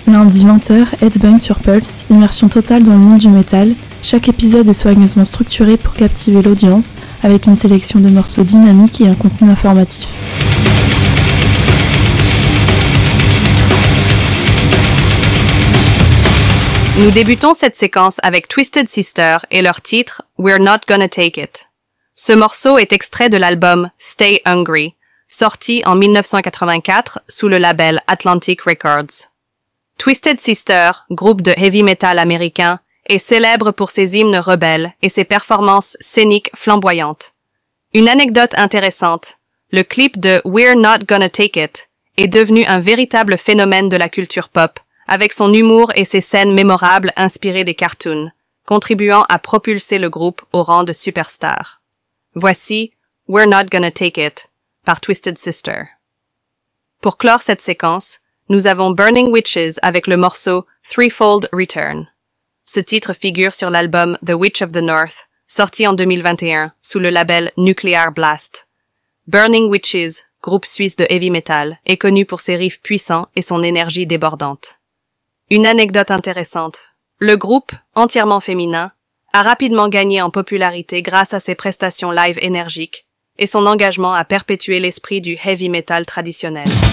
Lundi 20h, Headbang sur Pulse, immersion totale dans le monde du métal. Chaque épisode est soigneusement structuré pour captiver l'audience, avec une sélection de morceaux dynamiques et un contenu informatif. Nous débutons cette séquence avec Twisted Sister et leur titre « We're Not Gonna Take It ». Ce morceau est extrait de l'album « Stay Hungry », sorti en 1984 sous le label Atlantic Records. Twisted Sister, groupe de heavy metal américain, est célèbre pour ses hymnes rebelles et ses performances scéniques flamboyantes. Une anecdote intéressante, le clip de « We're Not Gonna Take It » est devenu un véritable phénomène de la culture pop, avec son humour et ses scènes mémorables inspirées des cartoons, contribuant à propulser le groupe au rang de superstar. Voici « We're Not Gonna Take It » par Twisted Sister. Pour clore cette séquence, nous avons Burning Witches avec le morceau « Threefold Return ». Ce titre figure sur l'album « The Witch of the North », sorti en 2021 sous le label Nuclear Blast. Burning Witches, groupe suisse de heavy metal, est connu pour ses riffs puissants et son énergie débordante. Une anecdote intéressante. Le groupe, entièrement féminin, a rapidement gagné en popularité grâce à ses prestations live énergiques et son engagement à perpétuer l'esprit du heavy metal traditionnel.